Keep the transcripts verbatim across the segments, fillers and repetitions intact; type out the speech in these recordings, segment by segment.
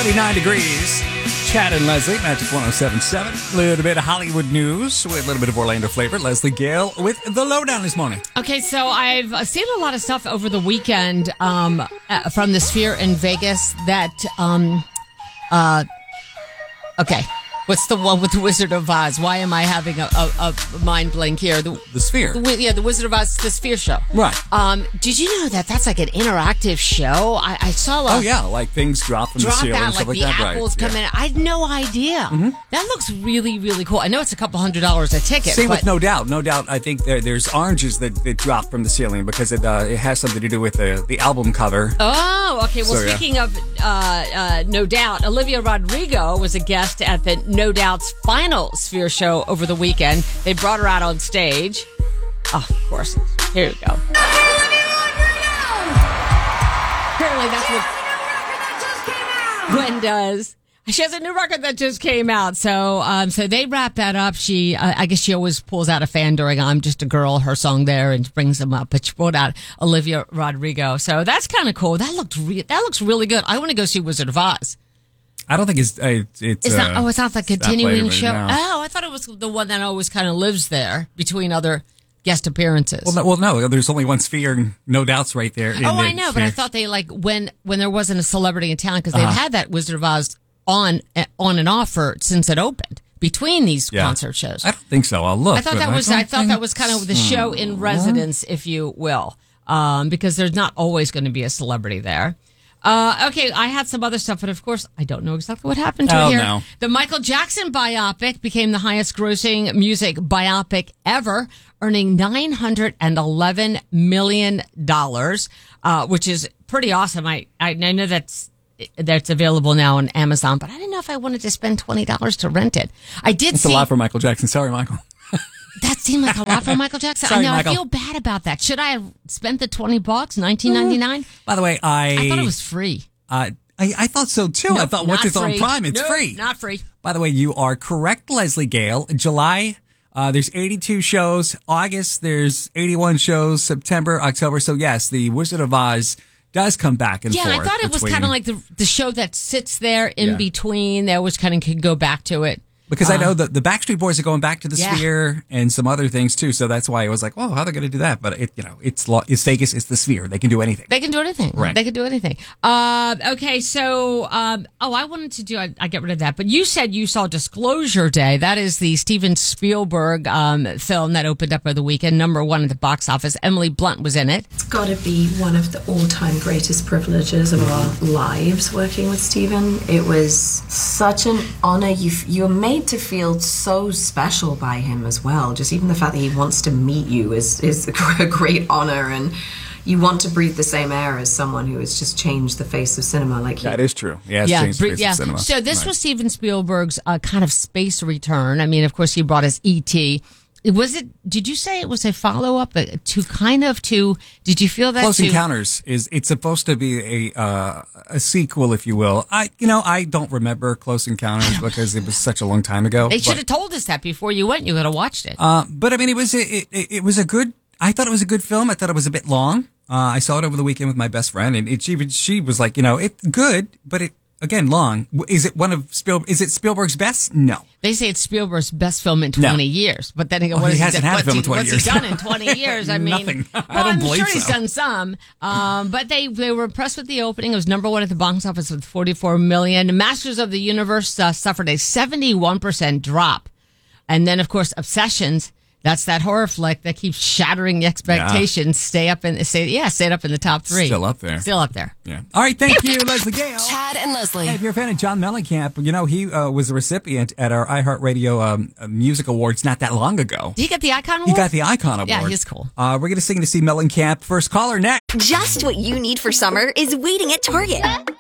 thirty-nine degrees. Chad and Leslie, Magic one oh seven point seven. A little bit of Hollywood news with a little bit of Orlando flavor. Leslie Gale with the lowdown this morning. Okay, so I've seen a lot of stuff over the weekend um, uh, from the Sphere in Vegas that, um, uh, okay. What's the one with the Wizard of Oz? Why am I having a, a, a mind blank here? The, the Sphere. The, yeah, the Wizard of Oz, the Sphere show. Right. Um, did you know that that's like an interactive show? I, I saw a Oh, yeah, like things drop from drop the ceiling out, and stuff like like the that. apples right. come yeah. in. I had no idea. Mm-hmm. That looks really, really cool. I know it's a couple hundred dollars a ticket. Same but with No Doubt. No Doubt, I think there, there's oranges that, that drop from the ceiling because it uh, it has something to do with the, the album cover. Oh, okay. Well, So, yeah. speaking of uh, uh, No Doubt, Olivia Rodrigo was a guest at the No Doubt's final Sphere show over the weekend. They brought her out on stage. Oh, of course. Here we go. Apparently that's what Gwen does. She has a new record that just came out. So um, so they wrap that up. She, uh, I guess she always pulls out a fan during I'm Just a Girl, her song there, and brings them up. But she brought out Olivia Rodrigo. So that's kind of cool. That looked re- that looks really good. I want to go see Wizard of Oz. I don't think it's uh, it's. It's uh, not. Oh, it's not the it's not continuing played, show. no. Oh, I thought it was the one that always kind of lives there between other guest appearances. Well, no, well, no, there's only one Sphere, and No Doubt's right there. in oh, the I know, but I Sphere. thought they like when when there wasn't a celebrity in town because they've Uh-huh. had that Wizard of Oz on on and off for since it opened between these Yeah. concert shows. I don't think so. I'll look. I thought but that was don't I thought that think was kind of the show in residence, if you will, um, because there's not always going to be a celebrity there. Uh, okay, I had some other stuff, but of course, I don't know exactly what happened to Oh, it here. no. The Michael Jackson biopic became the highest grossing music biopic ever, earning nine hundred eleven million dollars, uh, which is pretty awesome. I, I know that's that's available now on Amazon, but I didn't know if I wanted to spend twenty dollars to rent it. I did It's see a lot for Michael Jackson. Sorry, Michael. that seemed like a lot for Michael Jackson. Sorry, I know. Michael. I feel bad about that. Should I have spent the twenty bucks, nineteen ninety nine? By the way, I I thought it was free. Uh, I, I thought so too. I Nope, thought once not it's on free. Prime, it's Nope, free. Not free. By the way, you are correct, Leslie Gale. July, uh, there's eighty-two shows. August, there's eighty-one shows. September, October. So yes, the Wizard of Oz does come back and Yeah, forth. I thought it was between- kind of like the the show that sits there in Yeah. between. They always kind of could go back to it. Because I know that the Backstreet Boys are going back to the Yeah. Sphere and some other things too. So that's why I was like, "Oh, how are they going to do that?" But it, you know, it's lo- it's Vegas, it's the Sphere. They can do anything. They can do anything. Right. They can do anything. Uh, okay, so um, oh, I wanted to do. I, I get rid of that. But you said you saw Disclosure Day. That is the Steven Spielberg um, film that opened up over the weekend, number one at the box office. Emily Blunt was in it. It's got to be one of the all-time greatest privileges of our lives working with Stephen. It was such an honor. You, you're made to feel so special by him as well. Just even the fact that he wants to meet you is, is a great honor, and you want to breathe the same air as someone who has just changed the face of cinema. Like he, That is true. Yeah, it's yeah, changed the br- face yeah. of cinema. So this Right. was Steven Spielberg's uh, kind of space return. I mean, of course, he brought us E T Was it? Did you say it was a follow up to kind of to? Did you feel that? Close to, Encounters is it's supposed to be a uh, a sequel, if you will. I you know I don't remember Close Encounters because it was such a long time ago. They but- should have told us that before you went. You could have watched it. Uh, but I mean, it was it, it, it was a good. I thought it was a good film. I thought it was a bit long. Uh, I saw it over the weekend with my best friend, and it, she she was like, you know, it's good, but it again long. Is it one of Spiel? Is it Spielberg's best? No. They say it's Spielberg's best film in twenty No. years, but then again, Well, what he has hasn't done- had a what's film he, in twenty what's years. he done in twenty years? I mean, Nothing. I well, don't I'm believe sure he's so. done some, um, but they they were impressed with the opening. It was number one at the box office with forty-four million. Masters of the Universe uh, suffered a seventy-one percent drop, and then of course Obsessions. That's that horror flick that keeps shattering the expectations. Stay up in, stay, yeah, stayed up in the top three. Still up there. Still up there. Yeah. All right. Thank you, Leslie Gale. Chad and Leslie. Hey, if you're a fan of John Mellencamp, you know, he uh, was a recipient at our iHeartRadio um, uh, Music Awards not that long ago. Did he get the Icon Award? He got the Icon Award. Yeah, he's cool. Uh, we're going to sing to see Mellencamp. First caller next. Just what you need for summer is waiting at Target.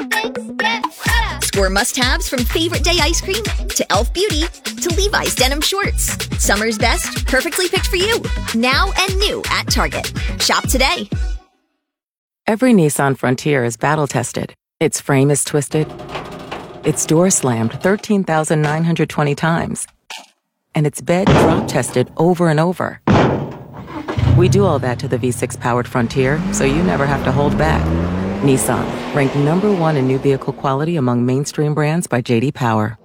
Score must-haves from Favorite Day ice cream to e l f Beauty to Levi's denim shorts. Summer's best, perfectly picked for you. Now and new at Target. Shop today. Every Nissan Frontier is battle-tested. Its frame is twisted. Its door slammed thirteen thousand nine hundred twenty times. And its bed drop-tested over and over. We do all that to the V six-powered Frontier, so you never have to hold back. Nissan, ranked number one in new vehicle quality among mainstream brands by J D Power.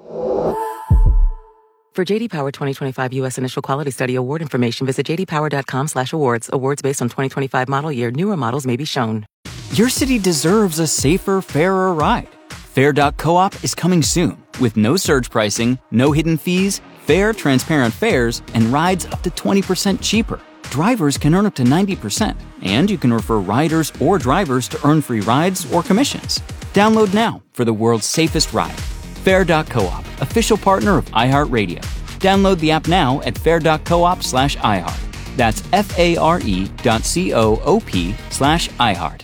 For J D Power twenty twenty-five U S Initial Quality Study award information, visit j d power dot com slash awards. Awards based on twenty twenty-five model year. Newer models may be shown. Your city deserves a safer, fairer ride. Fair dot coop is coming soon with no surge pricing, no hidden fees, fair, transparent fares, and rides up to twenty percent cheaper. Drivers can earn up to ninety percent, and you can refer riders or drivers to earn free rides or commissions. Download now for the world's safest ride. Fair dot coop, official partner of iHeartRadio. Download the app now at fair dot coop slash iHeart. That's F-A-R-E dot C-O-O-P slash iHeart.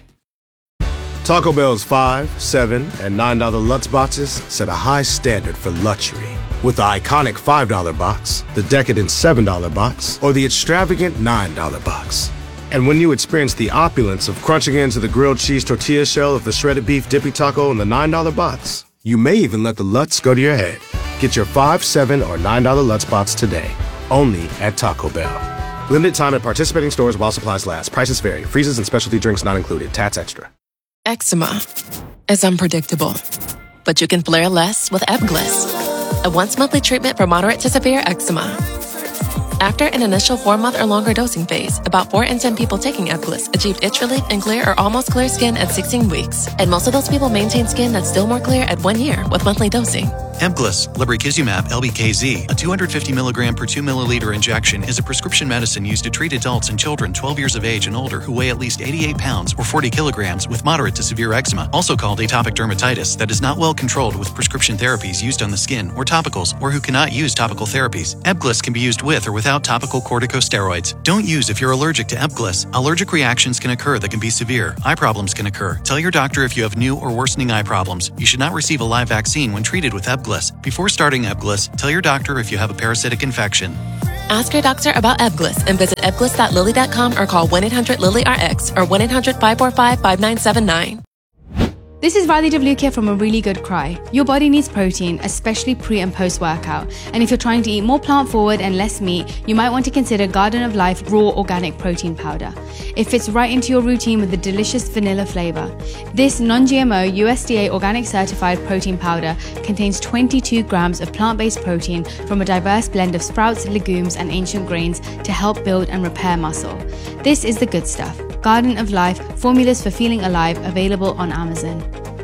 Taco Bell's five, seven, and nine dollar Lutz boxes set a high standard for luxury. With the iconic five dollar box, the decadent seven dollar box, or the extravagant nine dollar box. And when you experience the opulence of crunching into the grilled cheese tortilla shell of the shredded beef dippy taco in the nine dollar box, you may even let the Lutz go to your head. Get your five, seven, or nine dollar Lutz box today, only at Taco Bell. Limited time at participating stores while supplies last. Prices vary. Freezes and specialty drinks not included. Tats extra. Eczema is unpredictable, but you can flare less with Ebglyss, a once-monthly treatment for moderate to severe eczema. After an initial four-month or longer dosing phase, about four in ten people taking Ebglyss achieved itch relief and clear or almost clear skin at sixteen weeks, and most of those people maintain skin that's still more clear at one year with monthly dosing. Ebglyss, lebrikizumab L B K Z, a two hundred fifty milligram per two milliliter injection, is a prescription medicine used to treat adults and children twelve years of age and older who weigh at least eighty-eight pounds or forty kilograms with moderate to severe eczema, also called atopic dermatitis, that is not well controlled with prescription therapies used on the skin or topicals, or who cannot use topical therapies. Ebglyss can be used with or without topical corticosteroids. Don't use if you're allergic to Ebglyss. Allergic reactions can occur that can be severe. Eye problems can occur. Tell your doctor if you have new or worsening eye problems. You should not receive a live vaccine when treated with Ebglyss. Before starting Ebglyss, tell your doctor if you have a parasitic infection. Ask your doctor about Ebglyss and visit ebglyss dot lilly dot com or call one eight hundred lilly R X or one eight hundred five four five five nine seven nine. This is Riley DeVluke from A Really Good Cry. Your body needs protein, especially pre and post workout. And if you're trying to eat more plant forward and less meat, you might want to consider Garden of Life Raw Organic Protein Powder. It fits right into your routine with a delicious vanilla flavor. This non-G M O U S D A organic certified protein powder contains twenty-two grams of plant-based protein from a diverse blend of sprouts, legumes, and ancient grains to help build and repair muscle. This is the good stuff. Garden of Life, formulas for feeling alive, available on Amazon.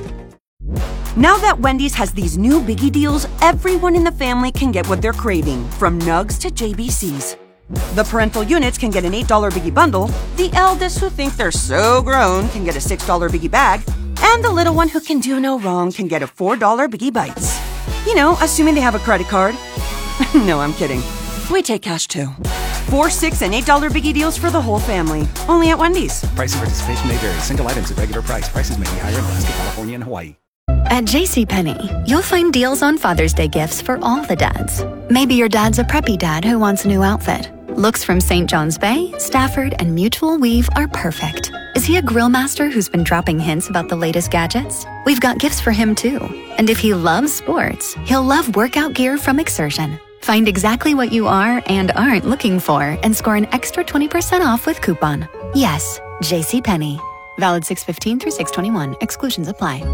Now that Wendy's has these new biggie deals, everyone in the family can get what they're craving, from nugs to J B Cs. The parental units can get an eight dollar biggie bundle, the eldest who think they're so grown can get a six dollar biggie bag, and the little one who can do no wrong can get a four dollar biggie bites. You know, assuming they have a credit card. No, I'm kidding. We take cash too. Four, six, and eight dollar biggie deals for the whole family. Only at Wendy's. Price and participation may vary. Single items at regular price. Prices may be higher in Alaska, California, and Hawaii. At JCPenney, you'll find deals on Father's Day gifts for all the dads. Maybe your dad's a preppy dad who wants a new outfit. Looks from Saint John's Bay, Stafford, and Mutual Weave are perfect. Is he a grill master who's been dropping hints about the latest gadgets? We've got gifts for him too. And if he loves sports, he'll love workout gear from Exertion. Find exactly what you are and aren't looking for and score an extra twenty percent off with coupon. Yes, JCPenney. Valid six fifteen through six twenty-one. Exclusions apply.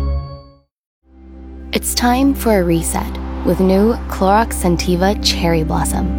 It's time for a reset with new Clorox Scentiva Cherry Blossom.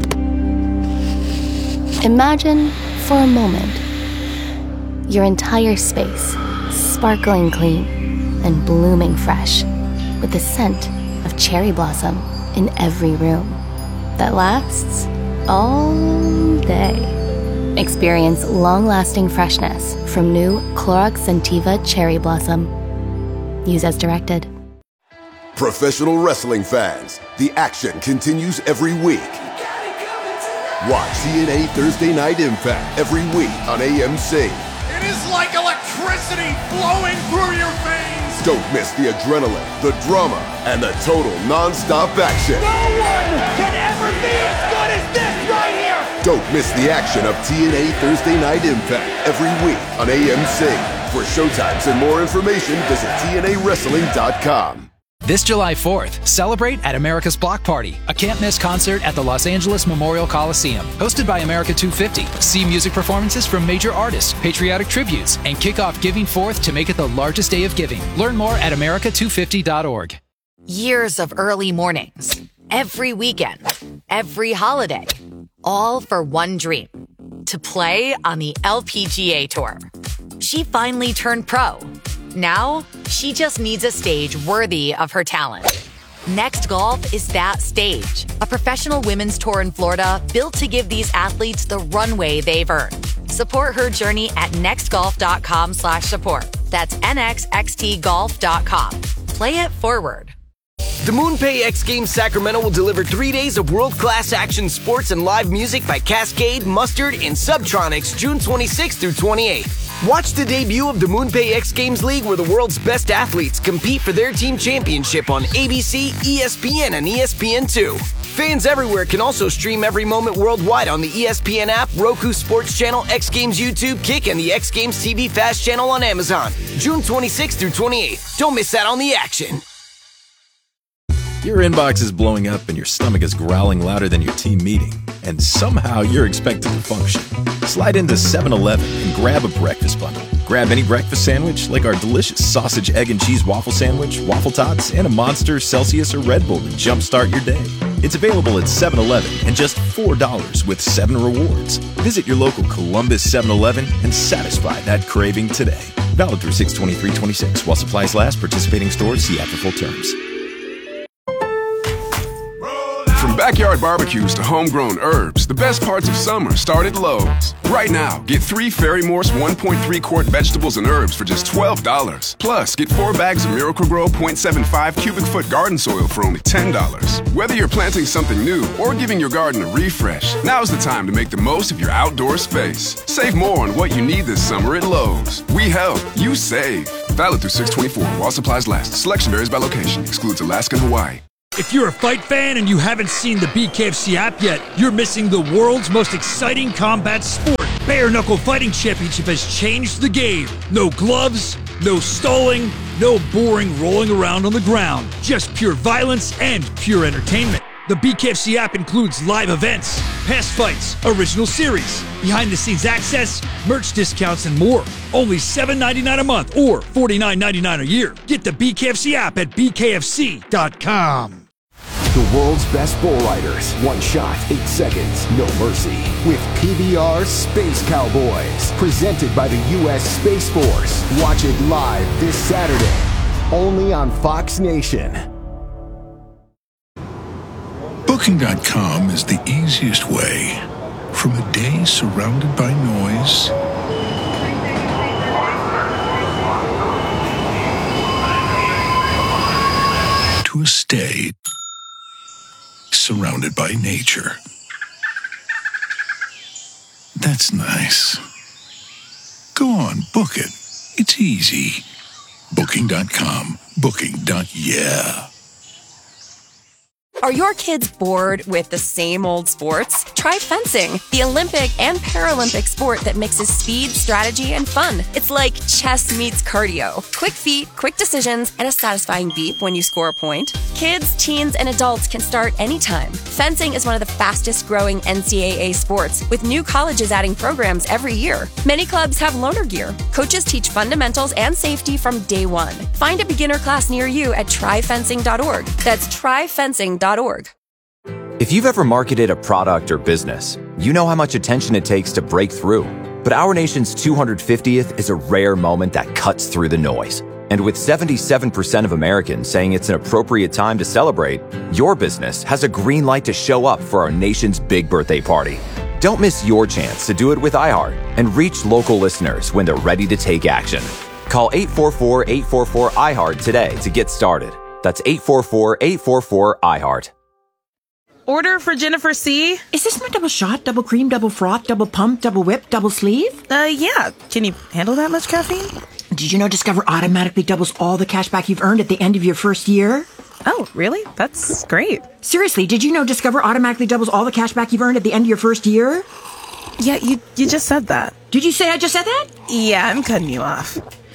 Imagine, for a moment, your entire space sparkling clean and blooming fresh with the scent of cherry blossom in every room that lasts all day. Experience long-lasting freshness from new Clorox Scentiva Cherry Blossom. Use as directed. Professional wrestling fans, the action continues every week. Watch T N A Thursday Night Impact every week on A M C. It is like electricity flowing through your veins. Don't miss the adrenaline, the drama, and the total non-stop action. No one can ever be as good as this right here. Don't miss the action of T N A Thursday Night Impact every week on A M C. For showtimes and more information, visit T N A wrestling dot com. This July fourth, celebrate at America's Block Party, a can't-miss concert at the Los Angeles Memorial Coliseum. Hosted by America two fifty. See music performances from major artists, patriotic tributes, and kick off Giving Fourth to make it the largest day of giving. Learn more at america two fifty dot org. Years of early mornings, every weekend, every holiday, all for one dream, to play on the L P G A Tour. She finally turned pro. Now, she just needs a stage worthy of her talent. Next Golf is that stage, a professional women's tour in Florida built to give these athletes the runway they've earned. Support her journey at nextgolf.com slash support. That's nxxtgolf dot com. Play it forward. The MoonPay X Games Sacramento will deliver three days of world-class action sports and live music by Cascade, Mustard, and Subtronics June twenty-sixth through twenty-eighth. Watch the debut of the MoonPay X Games League, where the world's best athletes compete for their team championship on A B C, E S P N, and E S P N two. Fans everywhere can also stream every moment worldwide on the E S P N app, Roku Sports Channel, X Games YouTube, Kick, and the X Games T V Fast Channel on Amazon. June twenty-sixth through twenty-eighth. Don't miss out on the action. Your inbox is blowing up and your stomach is growling louder than your team meeting, and somehow you're expected to function. Slide into seven eleven and grab a breakfast bundle. Grab any breakfast sandwich like our delicious sausage, egg, and cheese waffle sandwich, waffle tots, and a Monster, Celsius, or Red Bull to jumpstart your day. It's available at seven eleven and just four dollars with seven rewards. Visit your local Columbus seven eleven and satisfy that craving today. Valid through six twenty-three twenty-six. While supplies last, participating stores see app for full terms. From backyard barbecues to homegrown herbs, the best parts of summer start at Lowe's. Right now, get three Fairy Morse one point three quart vegetables and herbs for just twelve dollars. Plus, get four bags of Miracle-Gro point seven five cubic foot garden soil for only ten dollars. Whether you're planting something new or giving your garden a refresh, now's the time to make the most of your outdoor space. Save more on what you need this summer at Lowe's. We help, you save. Valid through six twenty-four while supplies last. Selection varies by location. Excludes Alaska and Hawaii. If you're a fight fan and you haven't seen the B K F C app yet, you're missing the world's most exciting combat sport. Bare Knuckle Fighting Championship has changed the game. No gloves, no stalling, no boring rolling around on the ground. Just pure violence and pure entertainment. The B K F C app includes live events, past fights, original series, behind-the-scenes access, merch discounts, and more. Only seven dollars and ninety-nine cents a month or forty-nine ninety-nine a year. Get the B K F C app at b k f c dot com. The world's best bull riders. One shot, eight seconds, no mercy. With P B R Space Cowboys. Presented by the U S Space Force. Watch it live this Saturday. Only on Fox Nation. Booking dot com is the easiest way. From a day surrounded by noise to a stay surrounded by nature. That's nice. Go on, book it. It's easy. Booking dot com. Booking. Yeah. Are your kids bored with the same old sports? Try fencing, the Olympic and Paralympic sport that mixes speed, strategy, and fun. It's like chess meets cardio. Quick feet, quick decisions, and a satisfying beep when you score a point. Kids, teens, and adults can start anytime. Fencing is one of the fastest growing N C double A sports, with new colleges adding programs every year. Many clubs have loaner gear. Coaches teach fundamentals and safety from day one. Find a beginner class near you at try fencing dot org. That's try fencing dot org. If you've ever marketed a product or business, you know how much attention it takes to break through. But our nation's two hundred fiftieth is a rare moment that cuts through the noise. And with seventy-seven percent of Americans saying it's an appropriate time to celebrate, your business has a green light to show up for our nation's big birthday party. Don't miss your chance to do it with iHeart and reach local listeners when they're ready to take action. Call eight four four, eight four four, I heart today to get started. That's eight four four, eight four four, I heart. Order for Jennifer C. Is this my double shot, double cream, double froth, double pump, double whip, double sleeve? Uh, yeah. Can you handle that much caffeine? Did you know Discover automatically doubles all the cash back you've earned at the end of your first year? Oh, really? That's great. Seriously, did you know Discover automatically doubles all the cash back you've earned at the end of your first year? Yeah, you, you just said that. Did you say I just said that? Yeah, I'm cutting you off.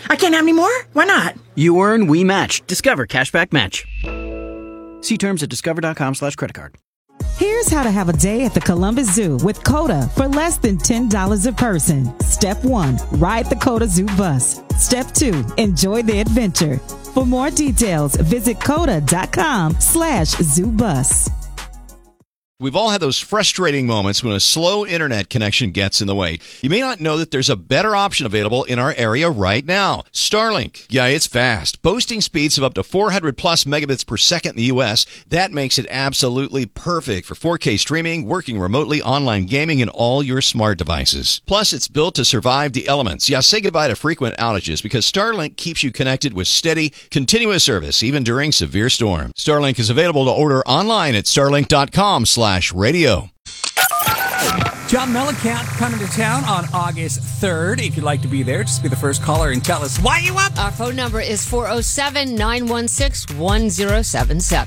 I can't have any more? Why not? You earn, we match. Discover Cashback Match. See terms at discover.com slash credit card. Here's how to have a day at the Columbus Zoo with COTA for less than ten dollars a person. Step one, ride the COTA Zoo bus. Step two, enjoy the adventure. For more details, visit COTA.com slash zoo bus. We've all had those frustrating moments when a slow internet connection gets in the way. You may not know that there's a better option available in our area right now. Starlink. Yeah, it's fast. Boasting speeds of up to four hundred plus megabits per second in the U S. That makes it absolutely perfect for four K streaming, working remotely, online gaming, and all your smart devices. Plus, it's built to survive the elements. Yeah, say goodbye to frequent outages because Starlink keeps you connected with steady, continuous service, even during severe storms. Starlink is available to order online at starlink.com slash radio. John Mellencamp coming to town on August third. If you'd like to be there, just be the first caller and tell us why you up. Our phone number is four oh seven, nine one six, one oh seven seven.